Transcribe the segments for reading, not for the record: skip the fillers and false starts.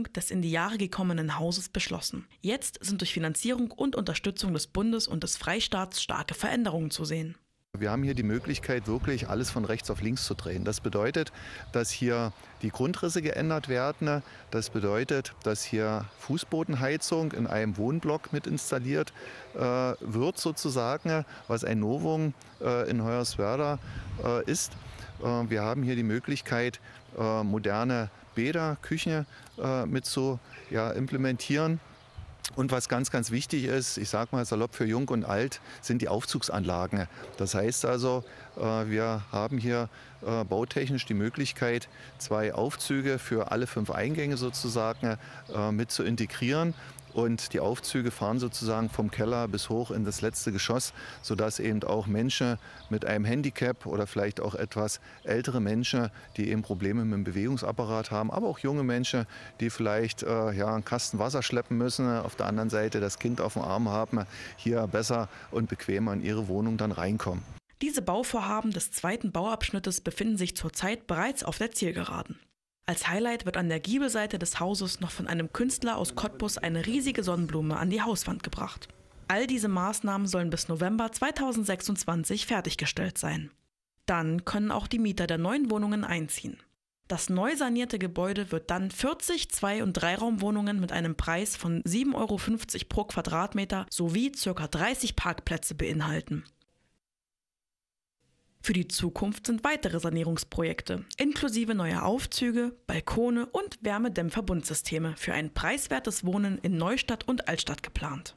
Sanierung des in die Jahre gekommenen Hauses beschlossen. Jetzt sind durch Finanzierung und Unterstützung des Bundes und des Freistaats starke Veränderungen zu sehen. Wir haben hier die Möglichkeit, wirklich alles von rechts auf links zu drehen. Das bedeutet, dass hier die Grundrisse geändert werden. Das bedeutet, dass hier Fußbodenheizung in einem Wohnblock mit installiert wird, sozusagen, was ein Novum in Hoyerswerda ist. Wir haben hier die Möglichkeit, moderne Bäder, Küchen mit zu implementieren. Und was ganz, ganz wichtig ist, ich sage mal salopp für Jung und Alt, sind die Aufzugsanlagen. Das heißt also, wir haben hier bautechnisch die Möglichkeit, 2 Aufzüge für alle 5 Eingänge sozusagen mit zu integrieren. Und die Aufzüge fahren sozusagen vom Keller bis hoch in das letzte Geschoss, sodass eben auch Menschen mit einem Handicap oder vielleicht auch etwas ältere Menschen, die eben Probleme mit dem Bewegungsapparat haben, aber auch junge Menschen, die vielleicht einen Kasten Wasser schleppen müssen, auf der anderen Seite das Kind auf dem Arm haben, hier besser und bequemer in ihre Wohnung dann reinkommen. Diese Bauvorhaben des zweiten Bauabschnittes befinden sich zurzeit bereits auf der Zielgeraden. Als Highlight wird an der Giebelseite des Hauses noch von einem Künstler aus Cottbus eine riesige Sonnenblume an die Hauswand gebracht. All diese Maßnahmen sollen bis November 2026 fertiggestellt sein. Dann können auch die Mieter der neuen Wohnungen einziehen. Das neu sanierte Gebäude wird dann 40 2- und 3-Raumwohnungen mit einem Preis von 7,50 € pro Quadratmeter sowie ca. 30 Parkplätze beinhalten. Für die Zukunft sind weitere Sanierungsprojekte, inklusive neuer Aufzüge, Balkone und Wärmedämmverbundsysteme für ein preiswertes Wohnen in Neustadt und Altstadt geplant.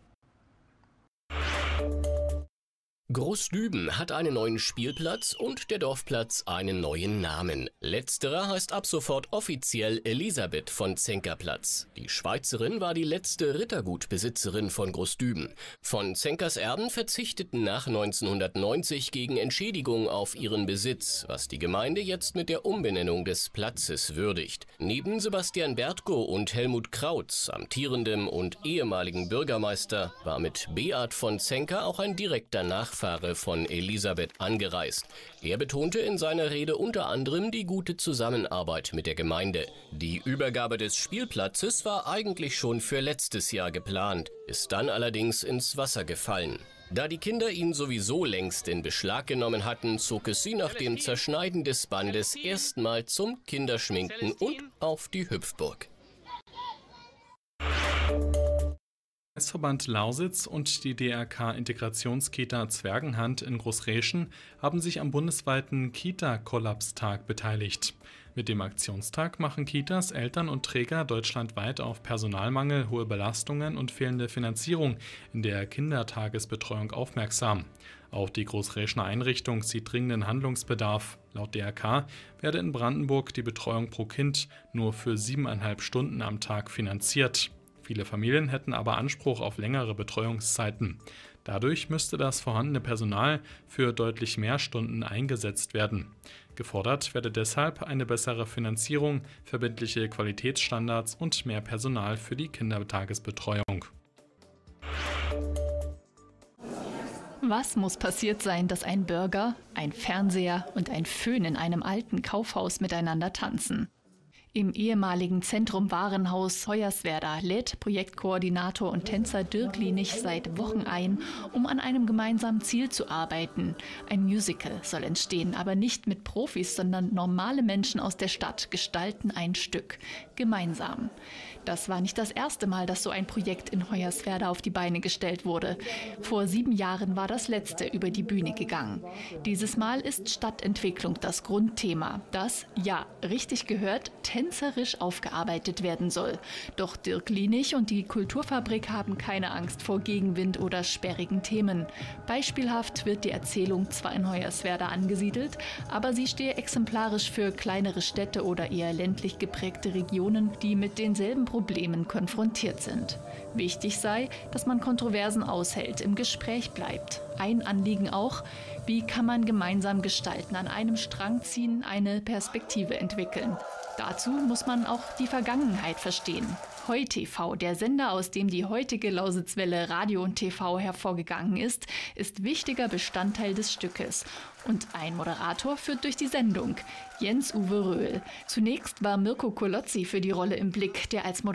Großdüben hat einen neuen Spielplatz und der Dorfplatz einen neuen Namen. Letzterer heißt ab sofort offiziell Elisabeth von Zenkerplatz. Die Schweizerin war die letzte Rittergutbesitzerin von Großdüben. Von Zenkers Erben verzichteten nach 1990 gegen Entschädigung auf ihren Besitz, was die Gemeinde jetzt mit der Umbenennung des Platzes würdigt. Neben Sebastian Bertko und Helmut Krautz, amtierendem und ehemaligen Bürgermeister, war mit Beat von Zenker auch ein direkter Nachfahre von Elisabeth angereist. Er betonte in seiner Rede unter anderem die gute Zusammenarbeit mit der Gemeinde. Die Übergabe des Spielplatzes war eigentlich schon für letztes Jahr geplant, ist dann allerdings ins Wasser gefallen. Da die Kinder ihn sowieso längst in Beschlag genommen hatten, zog es sie nach dem Zerschneiden des Bandes erstmal zum Kinderschminken und auf die Hüpfburg. Kreisverband Lausitz und die DRK-Integrationskita Zwergenhand in Großräschen haben sich am bundesweiten Kita-Kollapstag beteiligt. Mit dem Aktionstag machen Kitas, Eltern und Träger deutschlandweit auf Personalmangel, hohe Belastungen und fehlende Finanzierung in der Kindertagesbetreuung aufmerksam. Auch die Großräschener Einrichtung sieht dringenden Handlungsbedarf. Laut DRK werde in Brandenburg die Betreuung pro Kind nur für 7,5 Stunden am Tag finanziert. Viele Familien hätten aber Anspruch auf längere Betreuungszeiten. Dadurch müsste das vorhandene Personal für deutlich mehr Stunden eingesetzt werden. Gefordert werde deshalb eine bessere Finanzierung, verbindliche Qualitätsstandards und mehr Personal für die Kindertagesbetreuung. Was muss passiert sein, dass ein Burger, ein Fernseher und ein Föhn in einem alten Kaufhaus miteinander tanzen? Im ehemaligen Zentrum Warenhaus Hoyerswerda lädt Projektkoordinator und Tänzer Dirk Lienig seit Wochen ein, um an einem gemeinsamen Ziel zu arbeiten. Ein Musical soll entstehen, aber nicht mit Profis, sondern normale Menschen aus der Stadt gestalten ein Stück. Gemeinsam. Das war nicht das erste Mal, dass so ein Projekt in Hoyerswerda auf die Beine gestellt wurde. Vor 7 Jahren war das letzte über die Bühne gegangen. Dieses Mal ist Stadtentwicklung das Grundthema, das, ja, richtig gehört, tänzerisch aufgearbeitet werden soll. Doch Dirk Lienig und die Kulturfabrik haben keine Angst vor Gegenwind oder sperrigen Themen. Beispielhaft wird die Erzählung zwar in Hoyerswerda angesiedelt, aber sie stehe exemplarisch für kleinere Städte oder eher ländlich geprägte Regionen, die mit denselben Problemen konfrontiert sind. Wichtig sei, dass man Kontroversen aushält, im Gespräch bleibt. Ein Anliegen auch, wie kann man gemeinsam gestalten, an einem Strang ziehen, eine Perspektive entwickeln. Dazu muss man auch die Vergangenheit verstehen. HeuTV, der Sender, aus dem die heutige Lausitzwelle Radio und TV hervorgegangen ist wichtiger Bestandteil des Stückes. Und ein Moderator führt durch die Sendung, Jens-Uwe Röhl. Zunächst war Mirko Kolozzi für die Rolle im Blick, der als Moderator